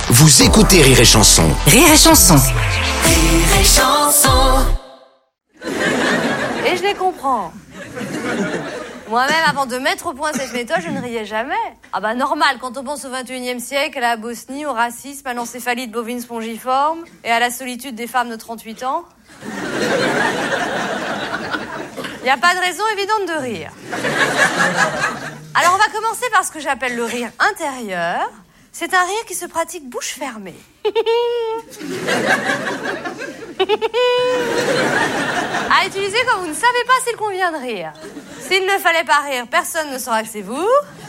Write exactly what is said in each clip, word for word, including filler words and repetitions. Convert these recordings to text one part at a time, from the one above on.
Vous écoutez Rire et Chanson. Rire et Chanson. Rire et Chanson. Et je les comprends. Moi-même, avant de mettre au point cette méthode, je ne riais jamais. Ah bah normal, quand on pense au vingt et unième siècle, à la Bosnie, au racisme, à l'encéphalite bovine spongiforme et à la solitude des femmes de trente-huit ans. Il n'y a pas de raison évidente de rire. Alors on va commencer par ce que j'appelle le rire intérieur. C'est un rire qui se pratique bouche fermée. À utiliser quand vous ne savez pas s'il convient de rire. S'il ne fallait pas rire, personne ne saura que c'est vous.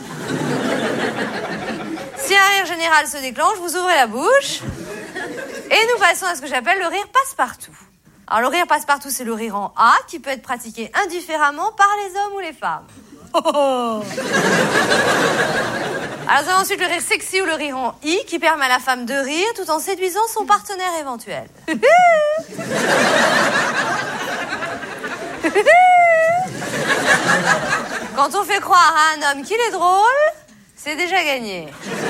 Si un rire général se déclenche, vous ouvrez la bouche. Et nous passons à ce que j'appelle le rire passe-partout. Alors le rire passe-partout, c'est le rire en A qui peut être pratiqué indifféremment par les hommes ou les femmes. Oh. Alors nous avons ensuite le rire sexy ou le rire en I qui permet à la femme de rire tout en séduisant son partenaire éventuel. Quand on fait croire à un homme qu'il est drôle, c'est déjà gagné.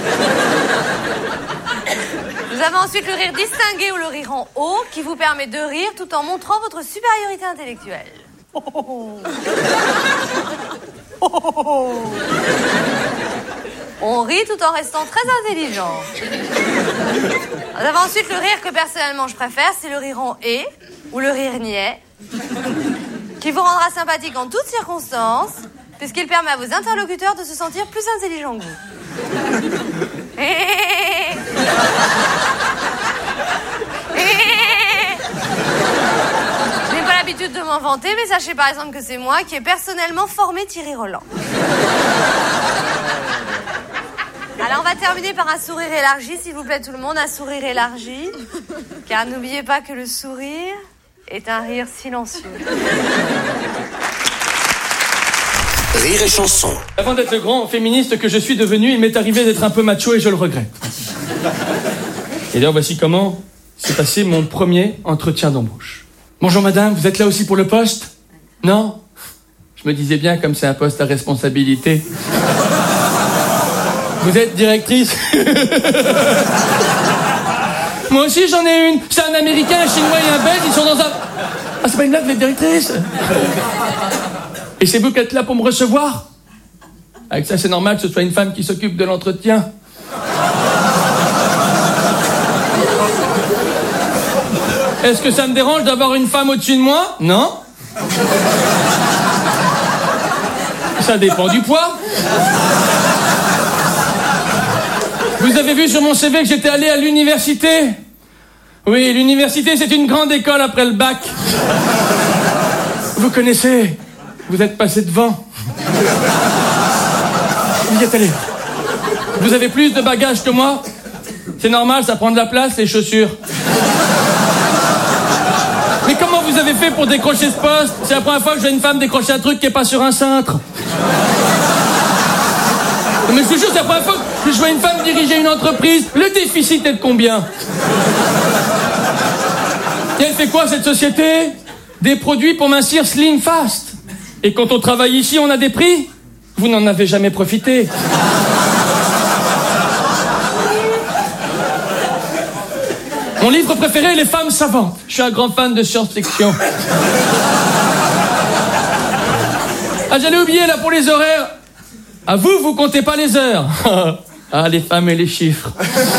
Nous avons ensuite le rire distingué ou le rire en O qui vous permet de rire tout en montrant votre supériorité intellectuelle. On rit tout en restant très intelligent. Nous avons ensuite le rire que personnellement je préfère, c'est le rire en E ou le rire niais, qui vous rendra sympathique en toutes circonstances, puisqu'il permet à vos interlocuteurs de se sentir plus intelligents que vous. Je n'ai pas l'habitude de m'en vanter, mais sachez par exemple que c'est moi qui ai personnellement formé Thierry Roland. Alors on va terminer par un sourire élargi, s'il vous plaît tout le monde, un sourire élargi. Car n'oubliez pas que le sourire est un rire silencieux. Rire et Chanson. Avant d'être le grand féministe que je suis devenu, il m'est arrivé d'être un peu macho et je le regrette. Et d'ailleurs, voici comment s'est passé mon premier entretien d'embauche. Bonjour madame, vous êtes là aussi pour le poste? Non? Je me disais bien, comme c'est un poste à responsabilité. Vous êtes directrice? Moi aussi j'en ai une. C'est un Américain, un Chinois et un Belge, ils sont dans un... Ah, c'est pas une blague, vous êtes directrice? Et c'est vous qui êtes là pour me recevoir? Avec ça, c'est normal que ce soit une femme qui s'occupe de l'entretien. Est-ce que ça me dérange d'avoir une femme au-dessus de moi? Non. Ça dépend du poids. Vous avez vu sur mon C V que j'étais allé à l'université? Oui, l'université, c'est une grande école après le bac. Vous connaissez... Vous êtes passé devant. Vous y êtes allé. Vous avez plus de bagages que moi? C'est normal, ça prend de la place, les chaussures. Mais comment vous avez fait pour décrocher ce poste? C'est la première fois que je vois une femme décrocher un truc qui est pas sur un cintre. Mais je vous jure, c'est la première fois que je vois une femme diriger une entreprise. Le déficit est de combien? Et elle fait quoi, cette société? Des produits pour mincir Slim Fast. Et quand on travaille ici, on a des prix? Vous n'en avez jamais profité. Mon livre préféré, Les femmes savantes. Je suis un grand fan de science-fiction. Ah, j'allais oublier, là, pour les horaires. À vous, vous comptez pas les heures. Ah, les femmes et les chiffres.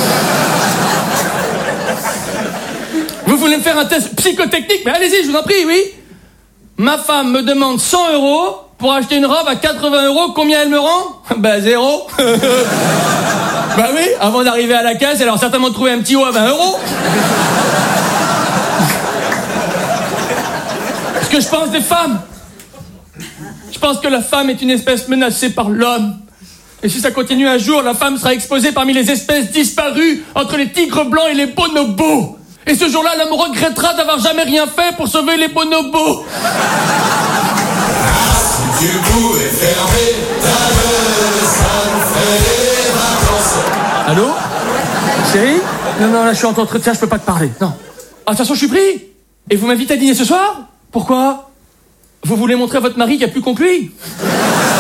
Vous voulez me faire un test psychotechnique? Mais allez-y, je vous en prie, oui. Ma femme me demande cent euros pour acheter une robe à quatre-vingts euros. Combien elle me rend? Ben, zéro. Bah oui, avant d'arriver à la caisse, elle a certainement trouvé un petit haut à vingt euros. Ce que je pense des femmes. Je pense que la femme est une espèce menacée par l'homme. Et si ça continue un jour, la femme sera exposée parmi les espèces disparues entre les tigres blancs et les bonobos. Et ce jour-là, l'homme regrettera d'avoir jamais rien fait pour sauver les bonobos. Du bout est fermé, ta gueule, ça nous fait des vacances. Allô? Chérie? Non, non, là, je suis en entretien, je peux pas te parler. Non. Ah, de toute façon, je suis pris. Et vous m'invitez à dîner ce soir? Pourquoi? Vous voulez montrer à votre mari qu'il n'y a plus qu'on que lui?